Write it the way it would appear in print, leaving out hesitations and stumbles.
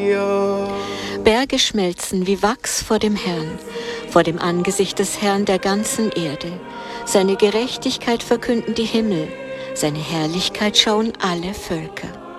Berge schmelzen wie Wachs vor dem Herrn, vor dem Angesicht des Herrn der ganzen Erde. Seine Gerechtigkeit verkünden die Himmel, seine Herrlichkeit schauen alle Völker.